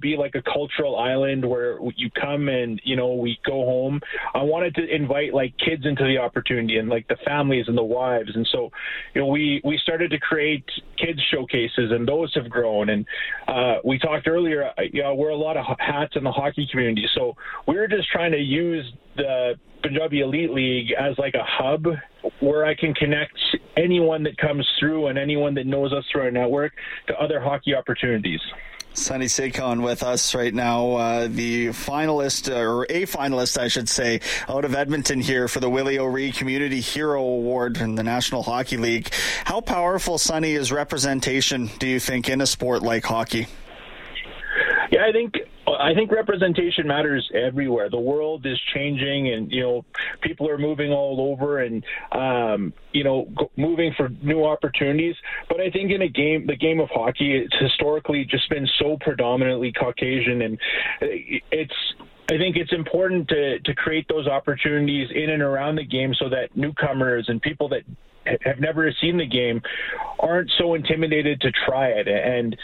be like a cultural island where you come and, we go home. I wanted to invite like kids into the opportunity and like the families and the wives. And so, we started to create kids showcases, and those have grown. And we talked earlier, we're a lot of hats in the hockey community. So we're just trying to use the Punjabi Elite League as like a hub where I can connect anyone that comes through and anyone that knows us through our network to other hockey opportunities. Sonny Sekon with us right now, the finalist, or a finalist, I should say, out of Edmonton here for the Willie O'Ree Community Hero Award in the National Hockey League. How powerful, Sonny, is representation, do you think, in a sport like hockey? Yeah, I think representation matters everywhere. The world is changing, and people are moving all over, and moving for new opportunities. But I think in the game of hockey, it's historically just been so predominantly Caucasian, and I think it's important to create those opportunities in and around the game so that newcomers and people that have never seen the game aren't so intimidated to try it. And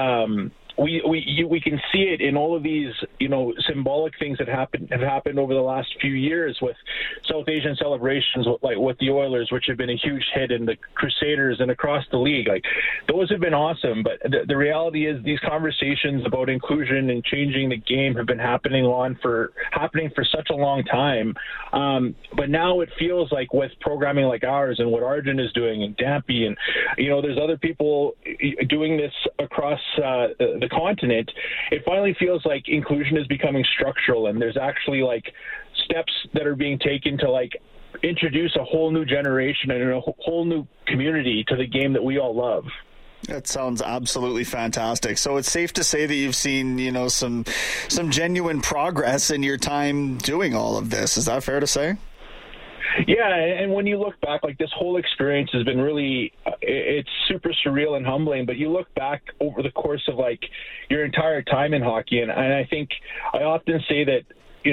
we can see it in all of these, symbolic things that have happened over the last few years with South Asian celebrations, like with the Oilers, which have been a huge hit, and the Crusaders and across the league. Like, those have been awesome. But the reality is these conversations about inclusion and changing the game have been happening for such a long time. But now it feels like with programming like ours and what Arjun is doing and Dampy, and, there's other people doing this across the continent, it finally feels like inclusion is becoming structural, and there's actually like steps that are being taken to like introduce a whole new generation and a whole new community to the game that we all love. That sounds absolutely fantastic. So it's safe to say that you've seen, some genuine progress in your time doing all of this. Is that fair to say? Yeah, and when you look back, like, this whole experience has been really, it's super surreal and humbling, but you look back over the course of, like, your entire time in hockey, and I think I often say that,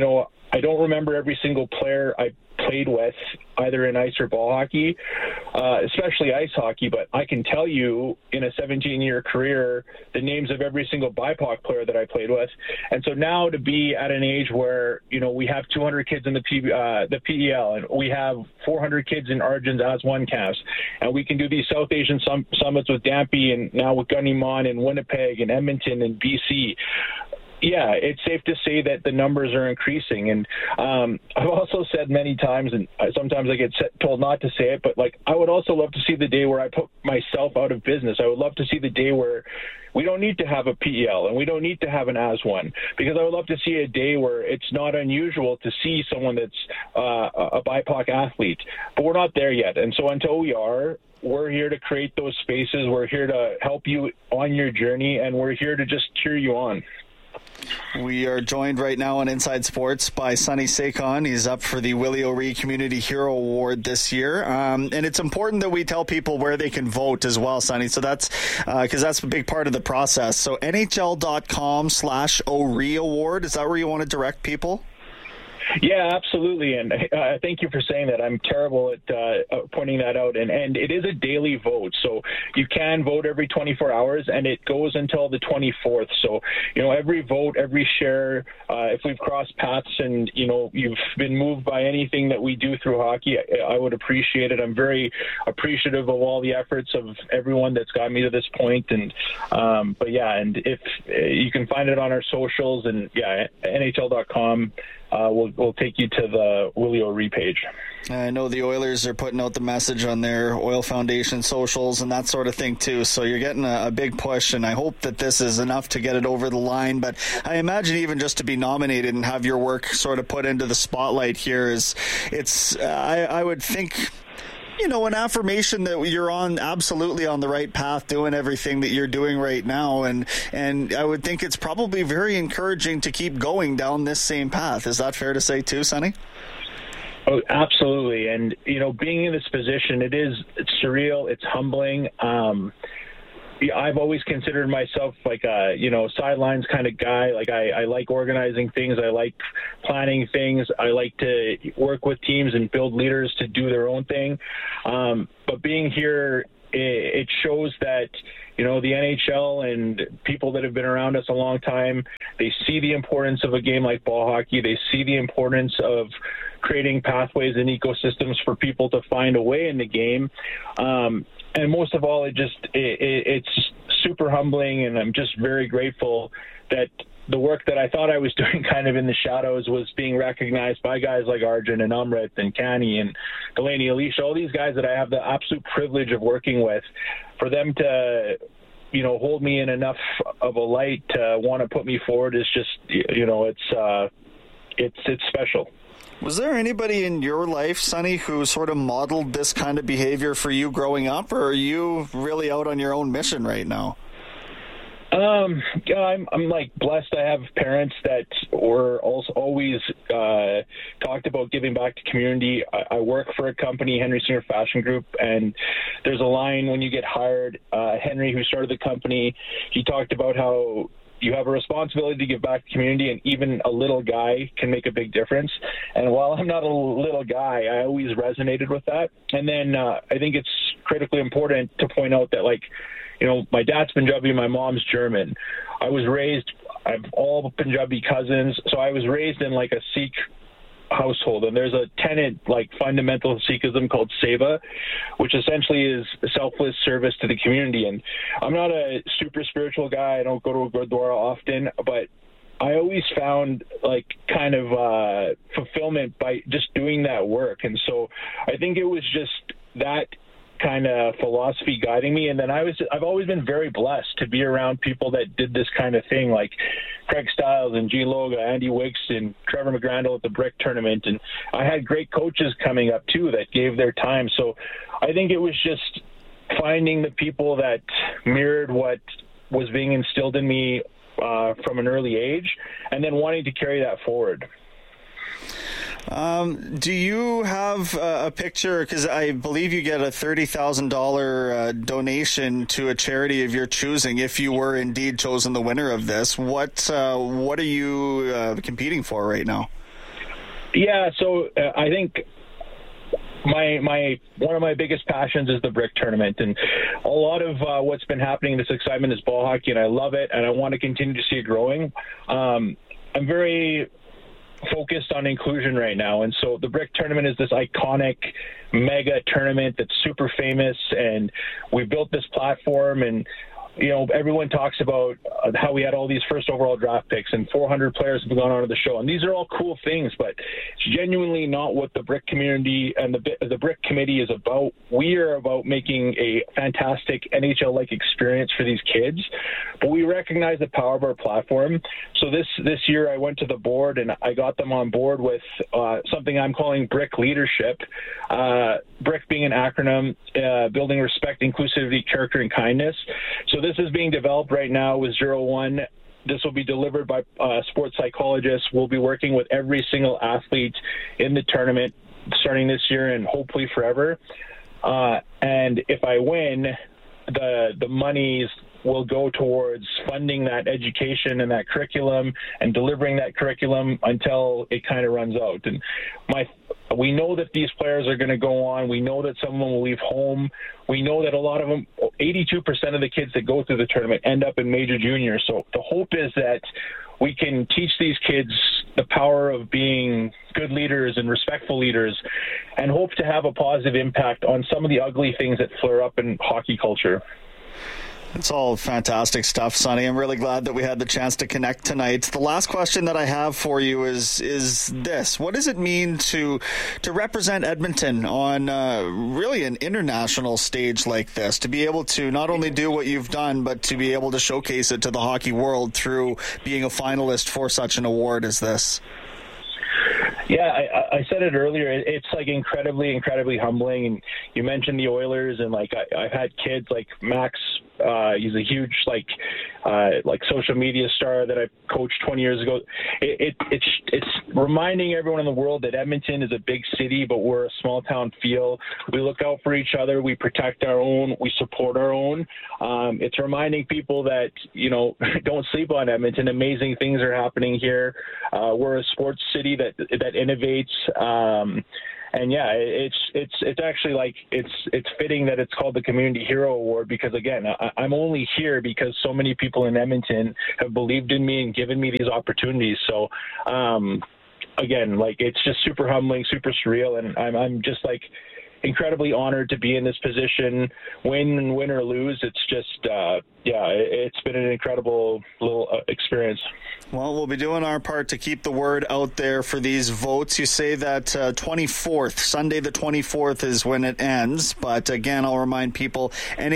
I don't remember every single player I played with, either in ice or ball hockey, especially ice hockey, but I can tell you in a 17-year career the names of every single BIPOC player that I played with. And so now to be at an age where, we have 200 kids in the PEL, and we have 400 kids in Arjun's As One camps, and we can do these South Asian summits with Dampy, and now with Gunnymon and Winnipeg and Edmonton and BC. Yeah, it's safe to say that the numbers are increasing. And I've also said many times, and sometimes I get told not to say it, but like, I would also love to see the day where I put myself out of business. I would love to see the day where we don't need to have a PEL and we don't need to have an As One, because I would love to see a day where it's not unusual to see someone that's a BIPOC athlete. But we're not there yet. And so until we are, we're here to create those spaces. We're here to help you on your journey, and we're here to just cheer you on. We are joined right now on Inside Sports by Sonny Sekon. He's up for the Willie O'Ree Community Hero Award this year. And it's important that we tell people where they can vote as well, Sonny. So that's because that's a big part of the process. So NHL.com/O'Ree Award. Is that where you want to direct people? Yeah, absolutely. And thank you for saying that. I'm terrible at pointing that out. And it is a daily vote. So you can vote every 24 hours, and it goes until the 24th. So, every vote, every share, if we've crossed paths and, you've been moved by anything that we do through hockey, I would appreciate it. I'm very appreciative of all the efforts of everyone that's got me to this point. And, but yeah, and if you can find it on our socials, and yeah, NHL.com. We'll take you to the Willie O'Ree page. I know the Oilers are putting out the message on their Oil Foundation socials and that sort of thing too, so you're getting a big push, and I hope that this is enough to get it over the line. But I imagine even just to be nominated and have your work sort of put into the spotlight here I would think, an affirmation that you're absolutely on the right path, doing everything that you're doing right now. And I would think it's probably very encouraging to keep going down this same path. Is that fair to say too, Sonny? Oh, absolutely. And, being in this position, it's surreal. It's humbling. I've always considered myself like a, sidelines kind of guy. Like I like organizing things. I like planning things. I like to work with teams and build leaders to do their own thing. But being here, it shows that, the NHL and people that have been around us a long time, they see the importance of a game like ball hockey. They see the importance of creating pathways and ecosystems for people to find a way in the game. And most of all, it's super humbling, and I'm just very grateful that the work that I thought I was doing kind of in the shadows was being recognized by guys like Arjun and Amrit and Canny and Delaney Alicia, all these guys that I have the absolute privilege of working with, for them to, hold me in enough of a light to want to put me forward is just, it's special. Was there anybody in your life, Sonny, who sort of modeled this kind of behavior for you growing up, or are you really out on your own mission right now? I'm like blessed. I have parents that were also always talked about giving back to community. I work for a company, Henry Singer Fashion Group, and there's a line when you get hired. Henry, who started the company, he talked about how you have a responsibility to give back to the community, and even a little guy can make a big difference. And while I'm not a little guy, I always resonated with that. And then I think it's critically important to point out that, my dad's Punjabi, my mom's German. I have all Punjabi cousins, so I was raised in a Sikh household, and there's a tenet fundamental Sikhism called seva, which essentially is selfless service to the community. And I'm not a super spiritual guy. I don't go to a gurdwara often, but I always found fulfillment by just doing that work. And so I think it was just that kind of philosophy guiding me. And then I've always been very blessed to be around people that did this kind of thing, like Craig Stiles and G. Loga, Andy Wigson, Trevor McGrandle at the Brick Tournament. And I had great coaches coming up too that gave their time. So I think it was just finding the people that mirrored what was being instilled in me from an early age, and then wanting to carry that forward. Do you have a picture? Because I believe you get a $30,000 donation to a charity of your choosing if you were indeed chosen the winner of this. What are you competing for right now? Yeah, so I think one of my biggest passions is the Brick Tournament, and a lot of what's been happening, this excitement, is ball hockey, and I love it, and I want to continue to see it growing. I'm very focused on inclusion right now, and so the Brick Tournament is this iconic mega tournament that's super famous, and we built this platform, and everyone talks about how we had all these first overall draft picks and 400 players have gone onto the show, and these are all cool things, but it's genuinely not what the Brick community and the Brick committee is about. We are about making a fantastic NHL-like experience for these kids, but we recognize the power of our platform. So this year I went to the board and I got them on board with something I'm calling Brick Leadership. Brick being an acronym, building respect, inclusivity, character, and kindness. So this is being developed right now with 01. This will be delivered by sports psychologists. We'll be working with every single athlete in the tournament starting this year and hopefully forever. And if I win, the monies will go towards funding that education and that curriculum and delivering that curriculum until it kind of runs out. And we know that these players are going to go on. We know that some of them will leave home. We know that a lot of them, 82% of the kids that go through the tournament end up in major juniors. So the hope is that we can teach these kids the power of being good leaders and respectful leaders, and hope to have a positive impact on some of the ugly things that flare up in hockey culture. It's all fantastic stuff, Sonny. I'm really glad that we had the chance to connect tonight. The last question that I have for you is this. What does it mean to represent Edmonton on really an international stage like this, to be able to not only do what you've done, but to be able to showcase it to the hockey world through being a finalist for such an award as this? Yeah, I said it earlier. It's incredibly, incredibly humbling. And you mentioned the Oilers, and I've had kids like Max. He's a huge social media star that I coached 20 years ago. It's reminding everyone in the world that Edmonton is a big city, but we're a small town feel. We look out for each other. We protect our own. We support our own. It's reminding people that don't sleep on Edmonton. Amazing things are happening here. We're a sports city that innovates. And yeah, it's actually like it's fitting that it's called the Community Hero Award, because again, I'm only here because so many people in Edmonton have believed in me and given me these opportunities. So again, like, it's just super humbling, super surreal, and I'm just like incredibly honored to be in this position. Win or lose, it's just it's been an incredible little experience. Well, we'll be doing our part to keep the word out there for these votes. You say that 24th, Sunday the 24th is when it ends. But again, I'll remind people,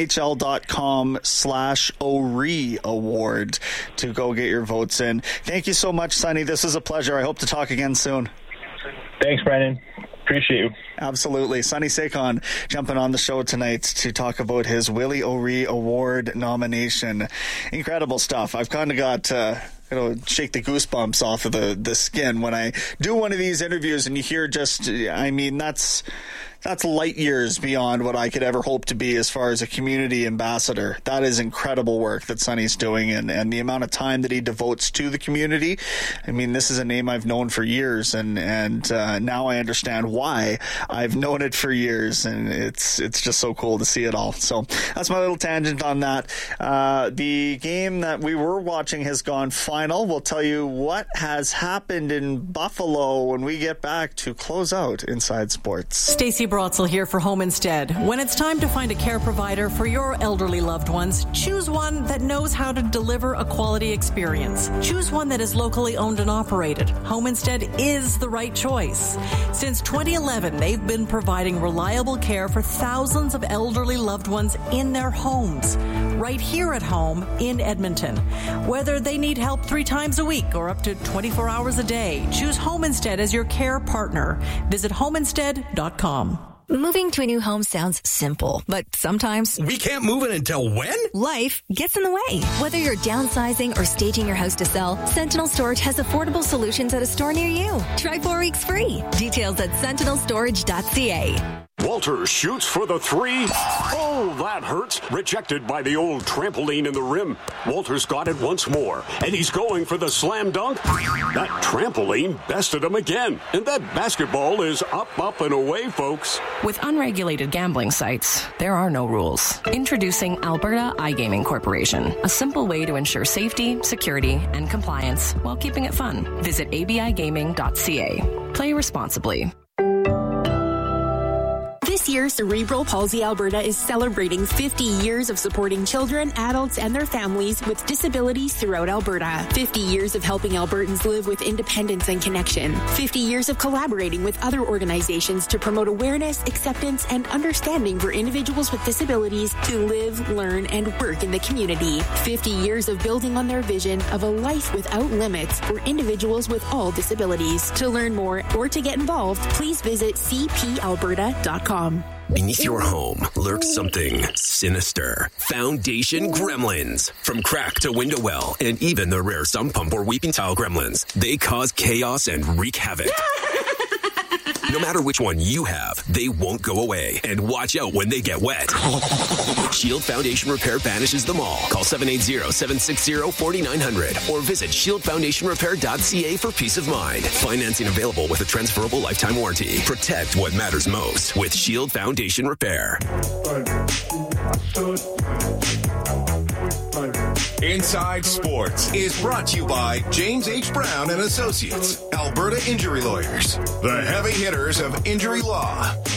NHL.com/ORE award to go get your votes in. Thank you so much, Sonny. This is a pleasure. I hope to talk again soon. Thanks, Brandon. Appreciate you. Absolutely. Sonny Sekon jumping on the show tonight to talk about his Willie O'Ree Award nomination. Incredible stuff. I've kind of got shake the goosebumps off of the skin when I do one of these interviews, and you hear just, I mean, that's light years beyond what I could ever hope to be as far as a community ambassador. That is incredible work that Sonny's doing, and the amount of time that he devotes to the community. I mean, this is a name I've known for years, and now I understand why I've known it for years, and it's just so cool to see it all. So that's my little tangent on that. The game that we were watching has gone final. We'll tell you what has happened in Buffalo when we get back to close out Inside Sports. Stacey Brotzel here for Home Instead. When it's time to find a care provider for your elderly loved ones, choose one that knows how to deliver a quality experience. Choose one that is locally owned and operated. Home Instead is the right choice. Since 2011, they've been providing reliable care for thousands of elderly loved ones in their homes, right here at home in Edmonton. Whether they need help 3 times a week or up to 24 hours a day, choose Home Instead as your care partner. Visit homeinstead.com. Moving to a new home sounds simple, but sometimes we can't move it until when? Life gets in the way. Whether you're downsizing or staging your house to sell, Sentinel Storage has affordable solutions at a store near you. Try 4 weeks free. Details at sentinelstorage.ca. Walter shoots for the 3. Oh, that hurts. Rejected by the old trampoline in the rim. Walter's got it once more, and he's going for the slam dunk. That trampoline bested him again, and that basketball is up, and away, folks. With unregulated gambling sites, there are no rules. Introducing Alberta iGaming Corporation, a simple way to ensure safety, security, and compliance while keeping it fun. Visit abigaming.ca. Play responsibly. This year, Cerebral Palsy Alberta is celebrating 50 years of supporting children, adults, and their families with disabilities throughout Alberta. 50 years of helping Albertans live with independence and connection. 50 years of collaborating with other organizations to promote awareness, acceptance, and understanding for individuals with disabilities to live, learn, and work in the community. 50 years of building on their vision of a life without limits for individuals with all disabilities. To learn more or to get involved, please visit cpalberta.com. Beneath your home lurks something sinister. Foundation Gremlins. From crack to window well, and even the rare sump pump or weeping tile gremlins, they cause chaos and wreak havoc. No matter which one you have, they won't go away. And watch out when they get wet. Shield Foundation Repair banishes them all. Call 780-760-4900 or visit shieldfoundationrepair.ca for peace of mind. Financing available with a transferable lifetime warranty. Protect what matters most with Shield Foundation Repair. Inside Sports is brought to you by James H. Brown and Associates, Alberta Injury Lawyers, the heavy hitters of injury law.